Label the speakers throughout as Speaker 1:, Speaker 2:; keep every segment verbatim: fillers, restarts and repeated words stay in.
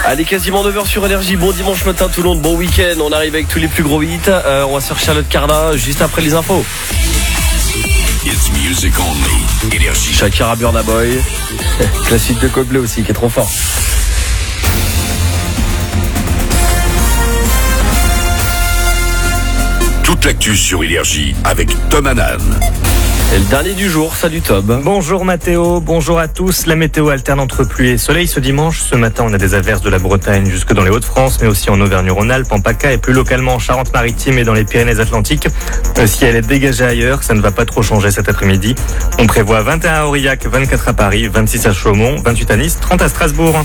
Speaker 1: Allez, quasiment neuf heures sur Énergie. Bon dimanche matin tout le monde, bon week-end. On arrive avec tous les plus gros hits. Euh, on va sur Charlotte Cardin juste après les infos.
Speaker 2: It's music only. Énergie.
Speaker 1: Shakira, Burna Boy. Classique de Coldplay aussi qui est trop fort.
Speaker 2: Toute l'actu sur Énergie avec Tom Hanan.
Speaker 1: Et le dernier du jour, salut Tom.
Speaker 3: Bonjour Mathéo, bonjour à tous. La météo alterne entre pluie et soleil ce dimanche. Ce matin, on a des averses de la Bretagne jusque dans les Hauts-de-France, mais aussi en Auvergne-Rhône-Alpes, en PACA et plus localement en Charente-Maritime et dans les Pyrénées-Atlantiques. Le ciel est dégagé ailleurs, ça ne va pas trop changer cet après-midi. On prévoit vingt et un à Aurillac, vingt-quatre à Paris, vingt-six à Chaumont, vingt-huit à Nice, trente à Strasbourg.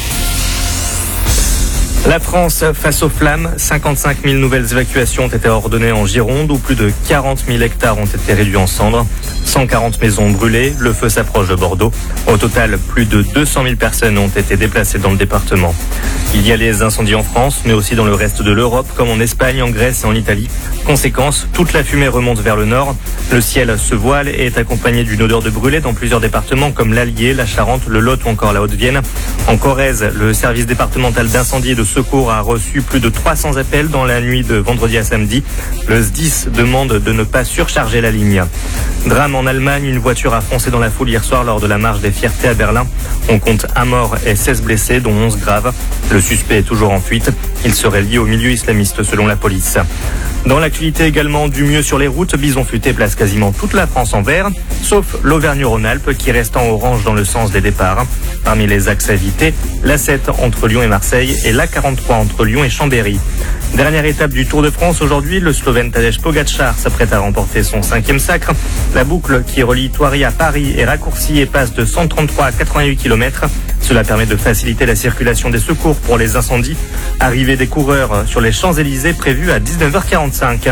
Speaker 3: La France face aux flammes, cinquante-cinq mille nouvelles évacuations ont été ordonnées en Gironde où plus de quarante mille hectares ont été réduits en cendres. cent quarante maisons brûlées, le feu s'approche de Bordeaux. Au total, plus de deux cent mille personnes ont été déplacées dans le département. Il y a les incendies en France, mais aussi dans le reste de l'Europe, comme en Espagne, en Grèce et en Italie. Conséquence, toute la fumée remonte vers le nord. Le ciel se voile et est accompagné d'une odeur de brûlé dans plusieurs départements comme l'Allier, la Charente, le Lot ou encore la Haute-Vienne. En Corrèze, le service départemental d'incendie et de secours a reçu plus de trois cents appels dans la nuit de vendredi à samedi. Le S D I S demande de ne pas surcharger la ligne. Drame en Allemagne, une voiture a foncé dans la foule hier soir lors de la marche des fiertés à Berlin. On compte un mort et seize blessés, dont onze graves. Le suspect est toujours en fuite. Il serait lié au milieu islamiste selon la police. Dans l'actualité également, du mieux sur les routes, Bison Futé place quasiment toute la France en vert, sauf l'Auvergne-Rhône-Alpes qui reste en orange dans le sens des départs. Parmi les axes à éviter, l'A sept entre Lyon et Marseille et l'A quarante-trois entre Lyon et Chambéry. Dernière étape du Tour de France aujourd'hui, le Slovène Tadej Pogačar s'apprête à remporter son cinquième sacre. La boucle qui relie Thoiry à Paris est raccourcie et passe de cent trente-trois à quatre-vingt-huit kilomètres. Cela permet de faciliter la circulation des secours pour les incendies. Arrivée des coureurs sur les Champs-Élysées prévue à dix-neuf heures quarante-cinq.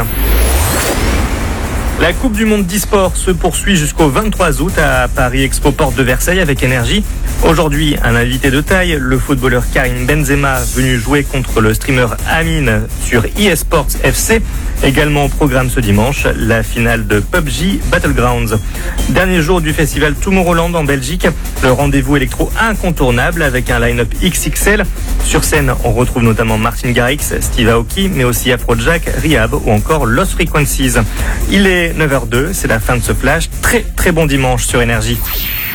Speaker 3: La Coupe du Monde d'e-sport se poursuit jusqu'au vingt-trois août à Paris Expo Porte de Versailles avec Énergie. Aujourd'hui, un invité de taille, le footballeur Karim Benzema, venu jouer contre le streamer Amine sur eSports F C. Également au programme ce dimanche, la finale de P U B G Battlegrounds. Dernier jour du festival Tomorrowland en Belgique, le rendez-vous électro incontournable avec un line-up X X L. Sur scène, on retrouve notamment Martin Garrix, Steve Aoki, mais aussi Afrojack, Rehab ou encore Lost Frequencies. Il est neuf heures zéro deux, c'est la fin de ce flash. Très très bon dimanche sur Énergie.